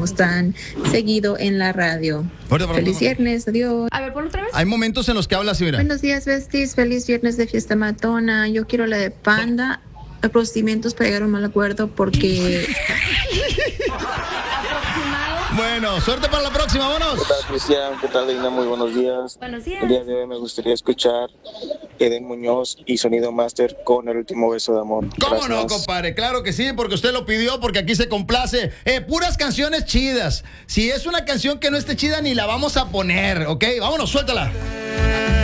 escuchamos tan seguido en la radio. Feliz viernes, adiós. A ver, por otra vez. Hay momentos en los que habla así, mira. Buenos días, Besties. Feliz viernes de fiesta matona. Yo quiero la de Panda. Los procedimientos para llegar a un mal acuerdo porque... Bueno, suerte para la próxima, vámonos. ¿Qué tal, Cristian? ¿Qué tal, Dina? Muy buenos días. Buenos días. El día de hoy me gustaría escuchar Eden Muñoz y Sonido Master con El último beso de amor. ¿Cómo Gracias. no, compadre? Claro que sí, porque usted lo pidió, porque aquí se complace. Puras canciones chidas. Si es una canción que no esté chida, ni la vamos a poner, ¿ok? Vámonos, suéltala.